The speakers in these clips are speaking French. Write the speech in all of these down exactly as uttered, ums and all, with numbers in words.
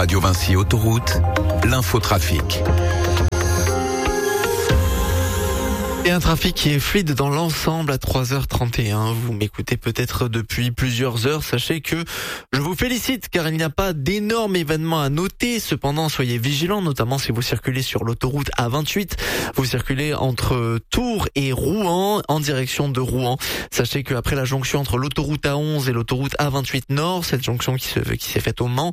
Radio Vinci Autoroute, l'infotrafic. Et un trafic qui est fluide dans l'ensemble à trois heures trente et un. Vous m'écoutez peut-être depuis plusieurs heures. Sachez que je vous félicite car il n'y a pas d'énormes événements à noter. Cependant, soyez vigilants, notamment si vous circulez sur l'autoroute A vingt-huit. Vous circulez entre Tours et Rouen en direction de Rouen. Sachez qu'après la jonction entre l'autoroute A onze et l'autoroute A vingt-huit Nord, cette jonction qui, se, qui s'est faite au Mans,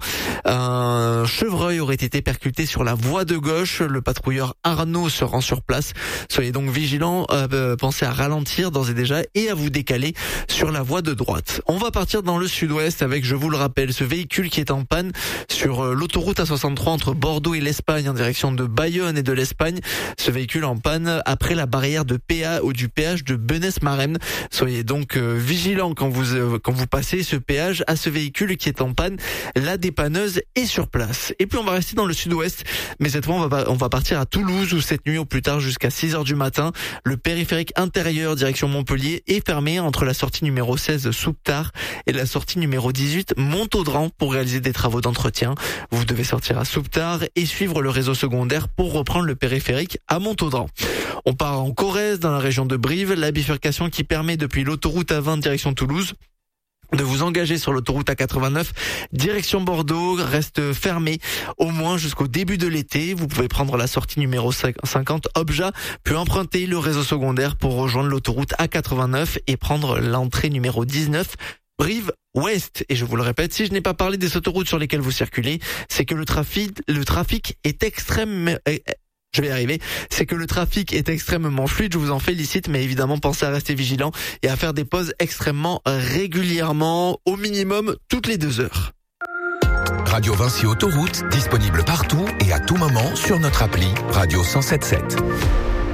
un chevreuil aurait été percuté sur la voie de gauche. Le patrouilleur Arnaud se rend sur place. Soyez donc vigilants. Euh, pensez à ralentir d'ores et déjà et à vous décaler sur la voie de droite. On va partir dans le sud-ouest avec, je vous le rappelle, ce véhicule qui est en panne sur euh, l'autoroute A soixante-trois entre Bordeaux et l'Espagne en direction de Bayonne et de l'Espagne. Ce véhicule en panne après la barrière de P A ou du péage de Benesse-Maremne. Soyez donc euh, vigilants quand vous euh, quand vous passez ce péage à ce véhicule qui est en panne. La dépanneuse est sur place. Et puis on va rester dans le sud-ouest, mais cette fois on va on va partir à Toulouse où cette nuit au plus tard jusqu'à six heures du matin, le périphérique intérieur direction Montpellier est fermé entre la sortie numéro seize Souptard et la sortie numéro dix-huit Montaudran pour réaliser des travaux d'entretien. Vous devez sortir à Souptard et suivre le réseau secondaire pour reprendre le périphérique à Montaudran. On part en Corrèze dans la région de Brive, la bifurcation qui permet depuis l'autoroute A vingt direction Toulouse de vous engager sur l'autoroute A quatre-vingt-neuf direction Bordeaux reste fermée au moins jusqu'au début de l'été. Vous pouvez prendre la sortie numéro cinquante Obja, puis emprunter le réseau secondaire pour rejoindre l'autoroute A quatre-vingt-neuf et prendre l'entrée numéro dix-neuf Brive Ouest. Et je vous le répète, si je n'ai pas parlé des autoroutes sur lesquelles vous circulez, c'est que le trafic, le trafic est extrêmement... Je vais y arriver. C'est que le trafic est extrêmement fluide. Je vous en félicite, mais évidemment, pensez à rester vigilant et à faire des pauses extrêmement régulièrement, au minimum toutes les deux heures. Radio Vinci Autoroute, disponible partout et à tout moment sur notre appli Radio cent sept sept.